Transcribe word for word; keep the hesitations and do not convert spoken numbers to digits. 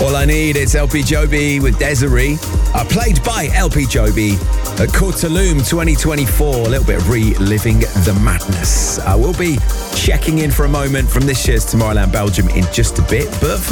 All I Need, it's L P Joby with Desiree. Uh, played by L P Joby at Court Tulum twenty twenty-four. A little bit of reliving the madness. Uh, we'll be checking in for a moment from this year's Tomorrowland Belgium in just a bit. But